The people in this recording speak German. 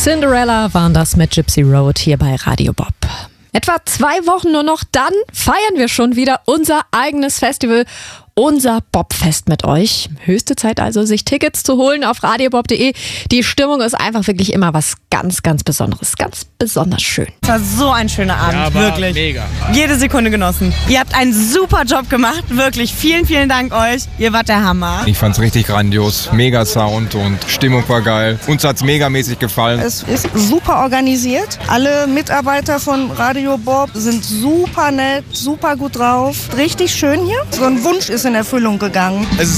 Cinderella waren das mit Gypsy Road hier bei Radio Bob. Etwa 2 Wochen nur noch, dann feiern wir schon wieder unser eigenes Festival, unser Bobfest mit euch. Höchste Zeit also, sich Tickets zu holen auf radiobob.de. Die Stimmung ist einfach wirklich immer was ganz, ganz Besonderes. Ganz besonders schön. Es war so ein schöner Abend, ja, wirklich. Mega. Jede Sekunde genossen. Ihr habt einen super Job gemacht, wirklich. Vielen, vielen Dank euch. Ihr wart der Hammer. Ich fand's richtig grandios. Mega Sound und Stimmung war geil. Uns hat's megamäßig gefallen. Es ist super organisiert. Alle Mitarbeiter von Radio Bob sind super nett, super gut drauf. Richtig schön hier. So ein Wunsch ist in Erfüllung gegangen.